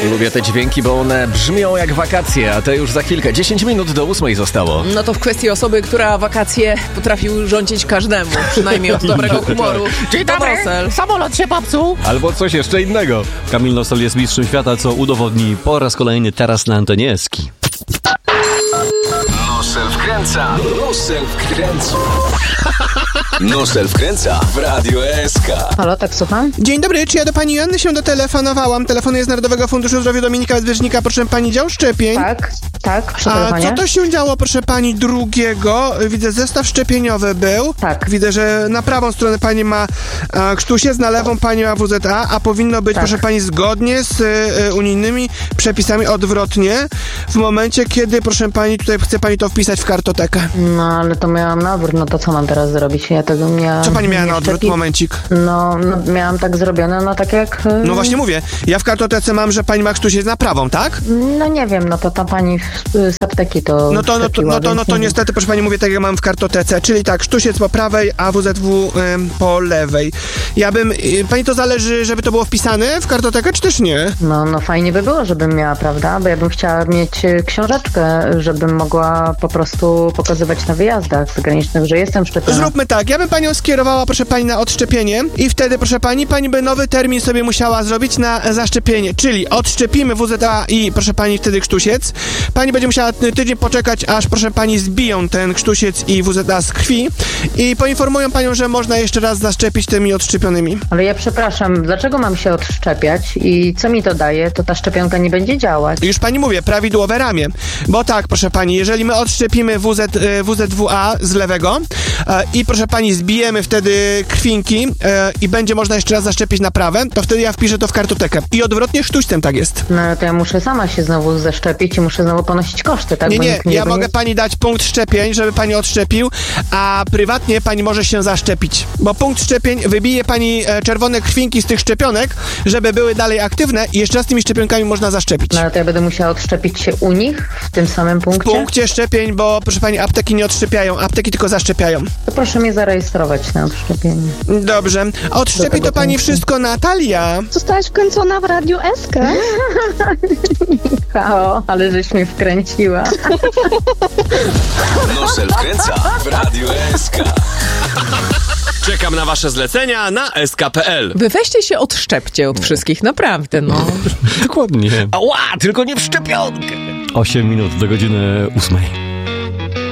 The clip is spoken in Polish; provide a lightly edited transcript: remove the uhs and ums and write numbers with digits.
Lubię te dźwięki, bo one brzmią jak wakacje, a to już za chwilkę. 10 minut do 8 zostało. No to w kwestii osoby, która wakacje potrafi urządzić każdemu, przynajmniej od dobrego humoru. Dzień dobry, samolot się popsuł. Albo coś jeszcze innego. Kamil Nosel jest mistrzem świata, co udowodni po raz kolejny teraz na antenie Eski. Nosel wkręca. Nosel wkręca. Nosel wkręca w Radio SK. Halo, tak słucham? Dzień dobry, czy ja do pani Joanny się dotelefonowałam? Telefonuję z Narodowego Funduszu Zdrowia Dominika Wydźwieżnika, proszę pani, dział szczepień. Tak, przy A telefonie. co to się działo, proszę pani, drugiego? Widzę, zestaw szczepieniowy był. Tak. Widzę, że na prawą stronę pani ma krztusiec, na lewą pani ma WZA, a powinno być, Tak. proszę pani, zgodnie z unijnymi przepisami odwrotnie. W momencie, kiedy, proszę pani, tutaj chce pani to wpisać w kartotekę. No, ale to miałam na odwrót, no to co mam teraz zrobić? Ja tego miałam... Co pani miała na odwrót? szczepić. Momencik. No, miałam tak zrobione, no tak jak... No właśnie mówię, ja w kartotece mam, że pani ma krztusiec na prawą, tak? No nie wiem, no to ta pani z apteki to No to szczepiła, więc nie wiem. niestety, proszę pani, mówię tak, jak mam w kartotece, czyli tak, sztusiec po prawej, a WZW po lewej. Ja bym, pani to zależy, żeby to było wpisane w kartotekę, czy też nie? No fajnie by było, żebym miała, prawda? Bo ja bym chciała mieć książeczkę, żebym mogła po prostu pokazywać na wyjazdach zagranicznych, że jestem szczepiona. Zróbmy tak, ja bym panią skierowała, proszę pani, na odszczepienie i wtedy, proszę pani by nowy termin sobie musiała zrobić na zaszczepienie, czyli odszczepimy WZA i, proszę pani, wtedy krztusiec. Pani będzie musiała tydzień poczekać, aż, proszę pani, zbiją ten krztusiec i WZA z krwi i poinformują panią, że można jeszcze raz zaszczepić tymi odszczepionymi. Ale ja przepraszam, dlaczego mam się odszczepiać i co mi to daje? To ta szczepionka nie będzie działać. Już pani mówię, prawidłowe ramię. Bo tak, proszę pani, jeżeli my odszczepimy WZWA z lewego i, proszę pani, zbijemy wtedy krwinki i będzie można jeszcze raz zaszczepić na prawe, to wtedy ja wpiszę to w kartotekę. I odwrotnie sztućcem tak jest. No ale to ja muszę sama się znowu zaszczepić i muszę znowu ponosić koszty, tak? Bo Nie, nikt ja by mogę pani dać punkt szczepień, żeby pani odszczepił, a prywatnie pani może się zaszczepić. Bo punkt szczepień wybije pani czerwone krwinki z tych szczepionek, żeby były dalej aktywne i jeszcze raz tymi szczepionkami można zaszczepić. No ale to ja będę musiała odszczepić się u nich w tym samym W punkcie? punkcie szczepień, bo, proszę pani, apteki nie odszczepiają, apteki tylko zaszczepiają. To proszę mnie zarejestrować na odszczepienie. Dobrze. Odszczepi to pani wszystko Natalia. Zostałaś wkręcona w Radio SK. O, ale żeś mnie wkręciła. Nosel wkręca w Radio SK. Czekam na wasze zlecenia na sk.pl. Wy weźcie się odszczepcie od wszystkich, naprawdę, no. Dokładnie. Ała, tylko nie w szczepionkę. 8 minut do godziny 8.